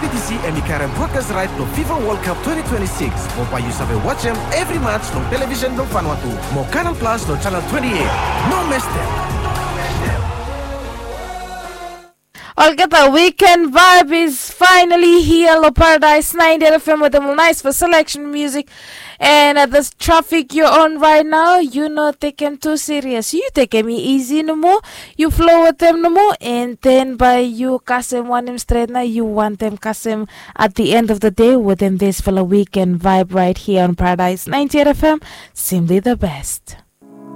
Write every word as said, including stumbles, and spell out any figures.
B T C and Mikaram broadcast right to FIFA World Cup twenty twenty-six. Mo pa you sabe watch them every match no television no Vanuatu. Mo Canal Plus no channel twenty-eight. No miss them. All get the weekend vibe is finally here. Lo Paradise ninety F M with them nice for selection music. And at this traffic you're on right now, you not take them too serious. You take them easy no more. You flow with them no more. And then by you Kasim want them straight now, you want them Kasim at the end of the day with them this for the weekend vibe right here on Paradise ninety F M. Simply the best.